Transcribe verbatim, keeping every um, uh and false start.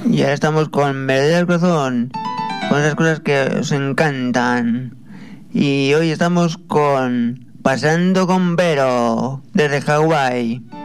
Y ahora estamos con Melodía del Corazón, con esas cosas que os encantan. Y hoy estamos con Pasando con Vero, desde Hawái.